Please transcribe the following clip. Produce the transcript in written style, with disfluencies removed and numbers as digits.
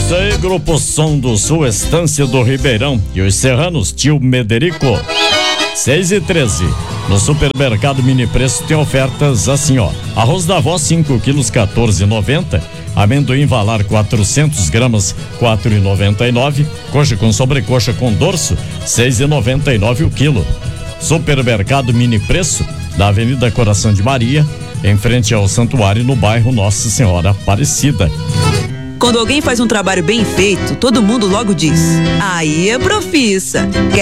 isso aí, Grupo Som do Sul, Estância do Ribeirão e os Serranos, Tio Mederico. 6:13. No Supermercado Mini Preço tem ofertas assim, ó. Arroz da Avó 5 quilos 14,90. Amendoim Valar 400 gramas 4,99. Coxa com sobrecoxa com dorso 6,99 o quilo. Supermercado Mini Preço da Avenida Coração de Maria, em frente ao Santuário, no bairro Nossa Senhora Aparecida. Quando alguém faz um trabalho bem feito, todo mundo logo diz: aí é profissa.